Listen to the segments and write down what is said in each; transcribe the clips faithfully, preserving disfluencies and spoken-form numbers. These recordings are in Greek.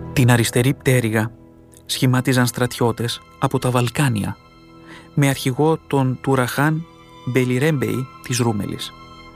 Την αριστερή πτέρυγα σχημάτιζαν στρατιώτες από τα Βαλκάνια με αρχηγό τον Τουραχάν Μπελιρέμπεϊ της Ρούμελης.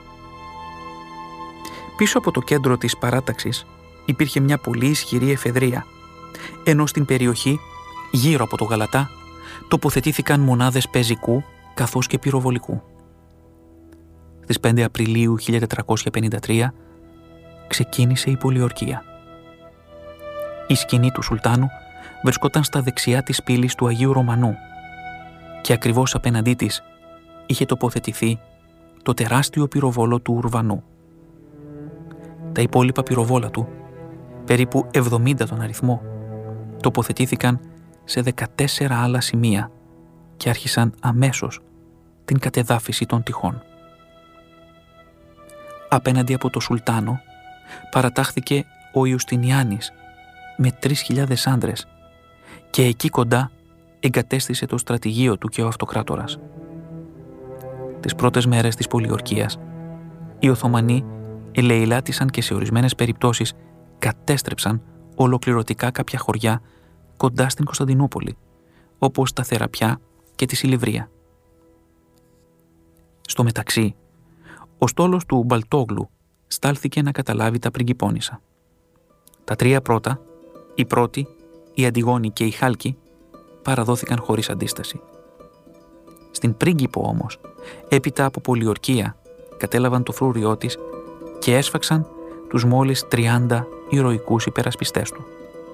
Πίσω από το κέντρο της παράταξης υπήρχε μια πολύ ισχυρή εφεδρεία, ενώ στην περιοχή, γύρω από το Γαλατά, τοποθετήθηκαν μονάδες πεζικού καθώς και πυροβολικού. Στις πέντε Απριλίου χίλια τετρακόσια πενήντα τρία ξεκίνησε η πολιορκία. Η σκηνή του Σουλτάνου βρισκόταν στα δεξιά της πύλης του Αγίου Ρωμανού και ακριβώς απέναντί της είχε τοποθετηθεί το τεράστιο πυροβόλο του Ουρβανού. Τα υπόλοιπα πυροβόλα του, περίπου εβδομήντα τον αριθμό, τοποθετήθηκαν σε δεκατέσσερα άλλα σημεία και άρχισαν αμέσως την κατεδάφιση των τυχών. Απέναντι από το Σουλτάνο παρατάχθηκε ο Ιουστινιάνης με τρεις χιλιάδες άντρες και εκεί κοντά εγκατέστησε το στρατηγείο του και ο αυτοκράτορας. Τις πρώτες μέρες της πολιορκίας, οι Οθωμανοί ελεηλάτησαν και σε ορισμένες περιπτώσεις κατέστρεψαν ολοκληρωτικά κάποια χωριά κοντά στην Κωνσταντινούπολη, όπως τα Θεραπιά και τη Σιλιβρία. Στο μεταξύ, ο στόλος του Μπαλτόγλου στάλθηκε να καταλάβει τα πριγκιπώνισσα. Τα τρία πρώτα, η πρώτη, η Αντιγόνη και η Χάλκη, παραδόθηκαν χωρίς αντίσταση. Στην Πρίγκιπο όμως, έπειτα από πολιορκία, κατέλαβαν το φρούριό της και έσφαξαν τους μόλις τριάντα ηρωικούς υπερασπιστές του.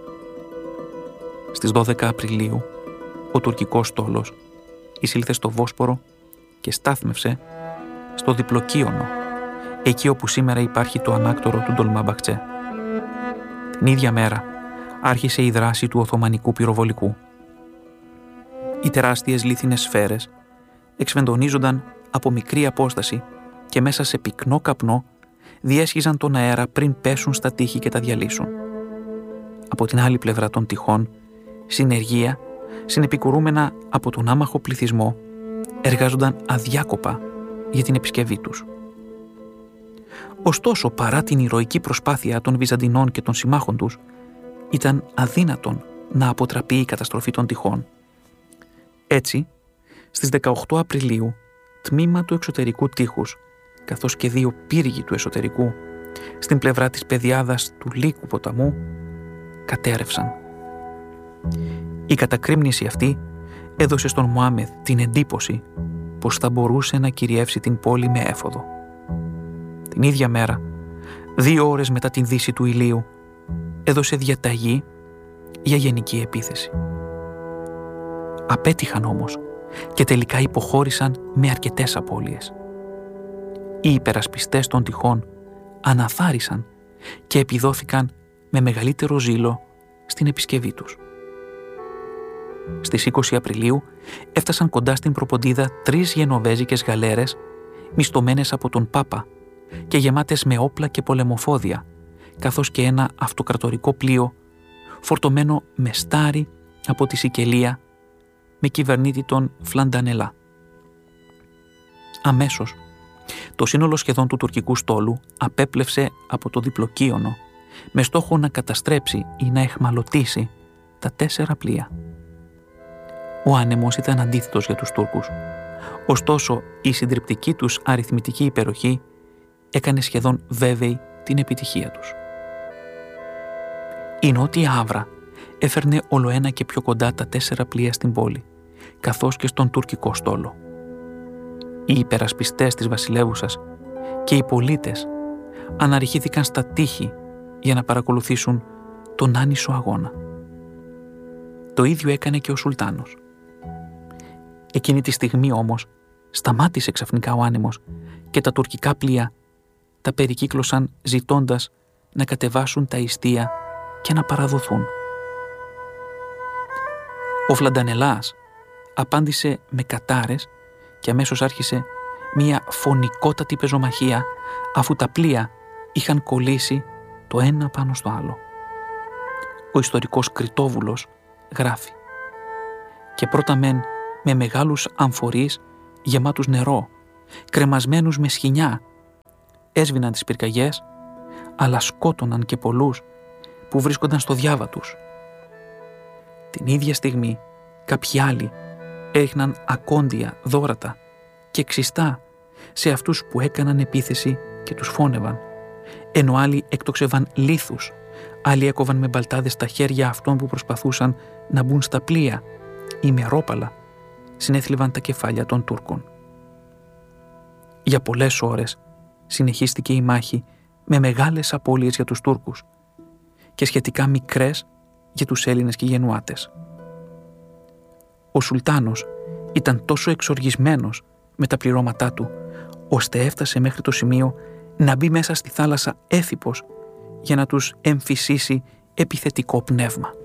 Στις δώδεκα Απριλίου, ο τουρκικός στόλος εισήλθε στο Βόσπορο και στάθμευσε στο Διπλοκίωνο, εκεί όπου σήμερα υπάρχει το ανάκτορο του Ντολμαμπαχτσέ. Την ίδια μέρα άρχισε η δράση του Οθωμανικού πυροβολικού. Οι τεράστιες λίθινες σφαίρες εξφεντονίζονταν από μικρή απόσταση και μέσα σε πυκνό καπνό διέσχιζαν τον αέρα πριν πέσουν στα τείχη και τα διαλύσουν. Από την άλλη πλευρά των τυχών, συνεργεία, συνεπικουρούμενα από τον άμαχο πληθυσμό, εργάζονταν αδιάκοπα για την επισκευή τους. Ωστόσο, παρά την ηρωική προσπάθεια των Βυζαντινών και των συμμάχων τους, ήταν αδύνατον να αποτραπεί η καταστροφή των τυχών. Έτσι, στις δεκαοκτώ Απριλίου, τμήμα του εξωτερικού τείχους, καθώς και δύο πύργοι του εσωτερικού, στην πλευρά της πεδιάδας του Λύκου ποταμού, κατέρρευσαν. Η κατακρήμνηση αυτή έδωσε στον Μωάμεθ την εντύπωση πως θα μπορούσε να κυριεύσει την πόλη με έφοδο. Την ίδια μέρα, δύο ώρες μετά την δύση του ηλίου, έδωσε διαταγή για γενική επίθεση. Απέτυχαν όμως και τελικά υποχώρησαν με αρκετές απώλειες. Οι υπερασπιστές των τυχών αναθάρισαν και επιδόθηκαν με μεγαλύτερο ζήλο στην επισκευή τους. Στις είκοσι Απριλίου έφτασαν κοντά στην Προποντίδα τρεις γενοβέζικες γαλέρες μισθωμένες από τον Πάπα και γεμάτες με όπλα και πολεμοφόδια, καθώς και ένα αυτοκρατορικό πλοίο φορτωμένο με στάρι από τη Σικελία με κυβερνήτη τον Φλαντανελά. Αμέσως, το σύνολο σχεδόν του τουρκικού στόλου απέπλευσε από το Διπλοκίωνο με στόχο να καταστρέψει ή να εχμαλωτήσει τα τέσσερα πλοία. Ο άνεμος ήταν αντίθετος για τους Τούρκους, ωστόσο η συντριπτική τους αριθμητική υπεροχή έκανε σχεδόν βέβαιη την επιτυχία τους. Η νότια Άβρα έφερνε ολοένα και πιο κοντά τα τέσσερα πλοία στην πόλη, καθώς και στον τουρκικό στόλο. Οι υπερασπιστές της βασιλεύουσας και οι πολίτες αναρριχήθηκαν στα τείχη για να παρακολουθήσουν τον άνισο αγώνα. Το ίδιο έκανε και ο Σουλτάνος. Εκείνη τη στιγμή όμως σταμάτησε ξαφνικά ο άνεμος και τα τουρκικά πλοία τα περικύκλωσαν ζητώντας να κατεβάσουν τα ιστία και να παραδοθούν. Ο Φλαντανελάς απάντησε με κατάρες και αμέσως άρχισε μία φωνικότατη πεζομαχία αφού τα πλοία είχαν κολλήσει το ένα πάνω στο άλλο. Ο ιστορικός Κριτόβουλος γράφει «Και πρώτα μεν με μεγάλους αμφορείς γεμάτους νερό, κρεμασμένους με σχοινιά, έσβηναν τις πυρκαγιές, αλλά σκότωναν και πολλούς που βρίσκονταν στο διάβα τους. Την ίδια στιγμή κάποιοι άλλοι έριχναν ακόντια, δώρατα και ξιστά σε αυτούς που έκαναν επίθεση και τους φώνευαν, ενώ άλλοι εκτοξεύαν λίθους, άλλοι έκοβαν με μπαλτάδες τα χέρια αυτών που προσπαθούσαν να μπουν στα πλοία ή με ρόπαλα συνέθλιβαν τα κεφάλια των Τούρκων. Για πολλές ώρες συνεχίστηκε η μάχη με μεγάλες απώλειες για τους Τούρκους και σχετικά μικρές για τους Έλληνες και Γενουάτες. Ο Σουλτάνος ήταν τόσο εξοργισμένος με τα πληρώματά του, ώστε έφτασε μέχρι το σημείο να μπει μέσα στη θάλασσα έφυπος για να τους εμφυσίσει επιθετικό πνεύμα.